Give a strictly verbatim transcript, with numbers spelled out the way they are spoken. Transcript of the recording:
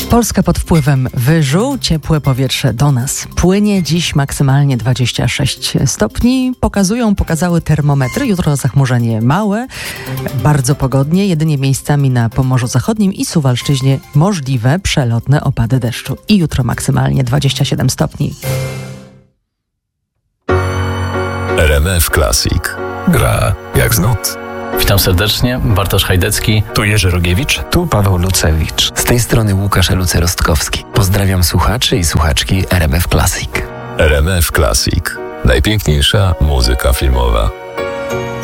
Polska pod wpływem wyżu, ciepłe powietrze do nas płynie. Dziś maksymalnie dwadzieścia sześć stopni. Pokazują, pokazały termometry. Jutro zachmurzenie małe, bardzo pogodnie. Jedynie miejscami na Pomorzu Zachodnim i Suwalszczyźnie możliwe przelotne opady deszczu. I jutro maksymalnie dwadzieścia siedem stopni. R M F Classic. Gra jak z nut. Witam serdecznie, Bartosz Hajdecki. Tu Jerzy Rogiewicz. Tu Paweł Lucewicz. Z tej strony Łukasz Eluce-Rostkowski. Pozdrawiam słuchaczy i słuchaczki R M F Classic. R M F Classic. Najpiękniejsza muzyka filmowa.